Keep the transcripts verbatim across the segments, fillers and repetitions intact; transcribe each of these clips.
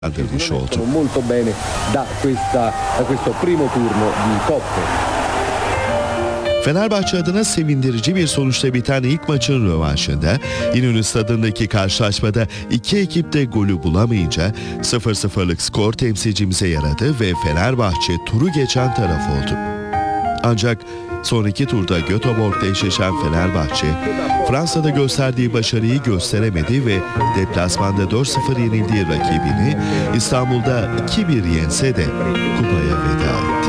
Andırmış oldu. Molto bene da questa da questo primo turno di coppe. Fenerbahçe adına sevindirici bir sonuçla biten ilk maçın rövanşında İnönü Stadı'ndaki karşılaşmada iki ekip de golü bulamayınca sıfır sıfırlık skor temsilcimize yaradı ve Fenerbahçe turu geçen taraf oldu. Ancak sonraki turda Göteborg'da eşleşen Fenerbahçe, Fransa'da gösterdiği başarıyı gösteremedi ve deplasmanda dört sıfır yenildiği rakibini İstanbul'da iki bir yense de kupaya veda etti.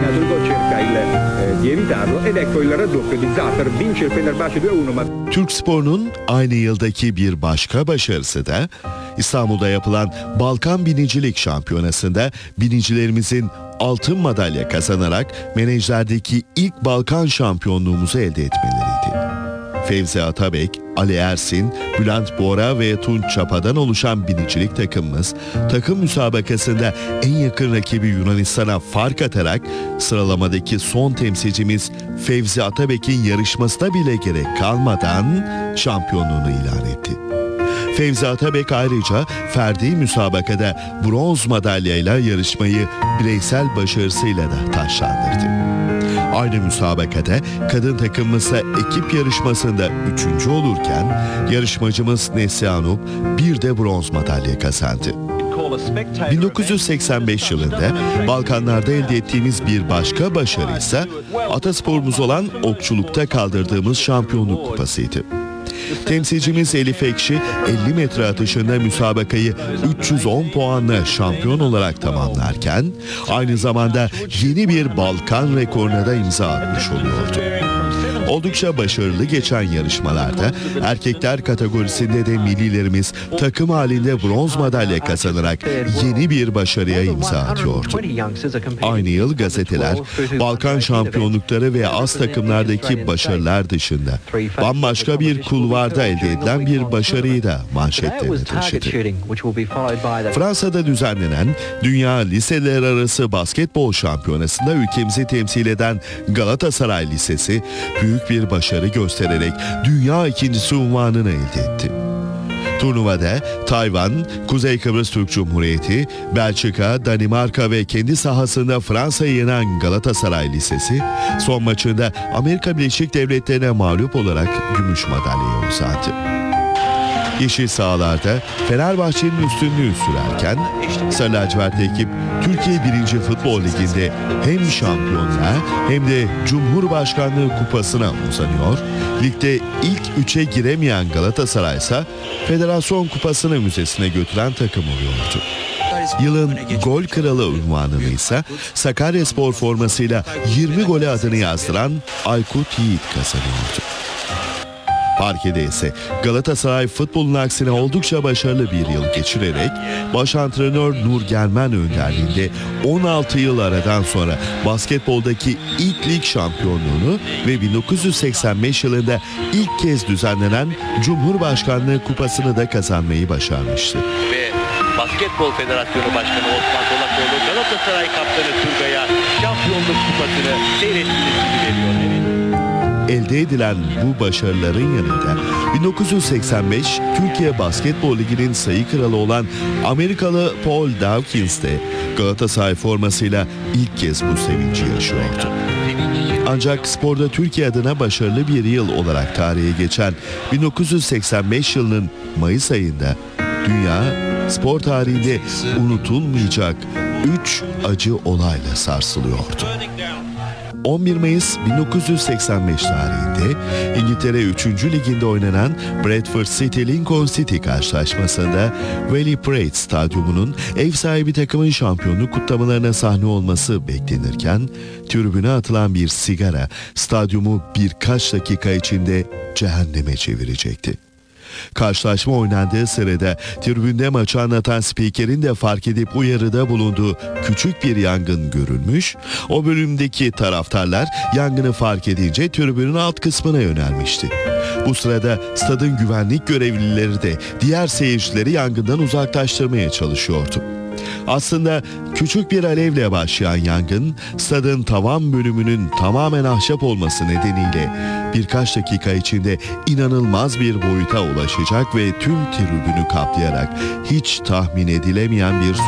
Türk Spor'un aynı yıldaki bir başka başarısı da İstanbul'da yapılan Balkan Binicilik Şampiyonası'nda binicilerimizin altın madalya kazanarak menajlerdeki ilk Balkan şampiyonluğumuzu elde etmeleriydi. Fevzi Atabek, Ali Ersin, Bülent Bora ve Tunç Çapa'dan oluşan binicilik takımımız, takım müsabakasında en yakın rakibi Yunanistan'a fark atarak sıralamadaki son temsilcimiz Fevzi Atabek'in yarışmasına bile gerek kalmadan şampiyonluğunu ilan etti. Fevzi Atabek ayrıca ferdi müsabakada bronz madalyayla yarışmayı bireysel başarısıyla da taçlandırdı. Aynı müsabakada kadın takımımızla ekip yarışmasında üçüncü olurken yarışmacımız Neslihan bir de bronz madalya kazandı. bin dokuz yüz seksen beş yılında Balkanlarda elde ettiğimiz bir başka başarı ise atasporumuz olan okçulukta kaldırdığımız şampiyonluk kupasıydı. Temsilcimiz Elif Ekşi elli metre atışında müsabakayı üç yüz on puanla şampiyon olarak tamamlarken aynı zamanda yeni bir Balkan rekoruna da imza atmış oluyordu. Oldukça başarılı geçen yarışmalarda erkekler kategorisinde de millilerimiz takım halinde bronz madalya kazanarak yeni bir başarıya imza atıyordu. Aynı yıl gazeteler Balkan şampiyonlukları ve az takımlardaki başarılar dışında bambaşka bir kulvarda elde edilen bir başarıyı da manşetlerine taşıdı. Fransa'da düzenlenen Dünya Liseler Arası Basketbol Şampiyonası'nda ülkemizi temsil eden Galatasaray Lisesi büyük bir başarı göstererek dünya ikincisi unvanını elde etti. Turnuvada Tayvan, Kuzey Kıbrıs Türk Cumhuriyeti, Belçika, Danimarka ve kendi sahasında Fransa'yı yenen Galatasaray Lisesi son maçında Amerika Birleşik Devletleri'ne mağlup olarak gümüş madalyayı uzattı. Yeşil sahalarda Fenerbahçe'nin üstünlüğü sürerken Sarı Lacivertli ekip Türkiye birinci Futbol Ligi'nde hem şampiyonluğa hem de Cumhurbaşkanlığı kupasına uzanıyor. Ligde ilk üçe giremeyen Galatasaray ise Federasyon Kupası'nı müzesine götüren takım oluyordu. Yılın gol kralı unvanını ise Sakaryaspor formasıyla yirmi gole adını yazdıran Aykut Yiğit kazanıyordu. Parkede ise Galatasaray futbolun aksine oldukça başarılı bir yıl geçirerek baş antrenör Nur Germen önderliğinde on altı yıl aradan sonra basketboldaki ilk lig şampiyonluğunu ve bin dokuz yüz seksen beş yılında ilk kez düzenlenen Cumhurbaşkanlığı kupasını da kazanmayı başarmıştı. Ve Basketbol Federasyonu Başkanı Osman Dolakoğlu Galatasaray kaptanı Turgay'a şampiyonluk kupasını seyrettiğini veriyor. Elde edilen bu başarıların yanında bin dokuz yüz seksen beş Türkiye Basketbol Ligi'nin sayı kralı olan Amerikalı Paul Dawkins de Galatasaray formasıyla ilk kez bu sevinci yaşıyordu. Ancak sporda Türkiye adına başarılı bir yıl olarak tarihe geçen bin dokuz yüz seksen beş yılının Mayıs ayında dünya spor tarihinde unutulmayacak üç acı olayla sarsılıyordu. on bir Mayıs bin dokuz yüz seksen beş tarihinde İngiltere üçüncü Liginde oynanan Bradford City Lincoln City karşılaşmasında Valley Parade Stadyumu'nun ev sahibi takımın şampiyonluk kutlamalarına sahne olması beklenirken tribüne atılan bir sigara stadyumu birkaç dakika içinde cehenneme çevirecekti. Karşılaşma oynandığı sırada tribünde maçı anlatan spikerin de fark edip uyarıda bulunduğu küçük bir yangın görülmüş. O bölümdeki taraftarlar yangını fark edince tribünün alt kısmına yönelmişti. Bu sırada stadın güvenlik görevlileri de diğer seyircileri yangından uzaklaştırmaya çalışıyordu. Aslında küçük bir alevle başlayan yangın, stadın tavan bölümünün tamamen ahşap olması nedeniyle birkaç dakika içinde inanılmaz bir boyuta ulaşacak ve tüm tribünü kaplayarak hiç tahmin edilemeyen bir